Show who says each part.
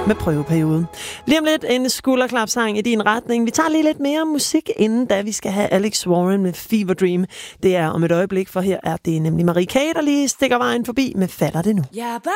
Speaker 1: med prøveperioden. Lige om lidt en skulderklapsang i din retning. Vi tager lige lidt mere musik, inden da vi skal have Alex Warren med Fever Dream. Det er om et øjeblik, for her er det nemlig Marie K., der lige stikker vejen forbi med Fatter det nu.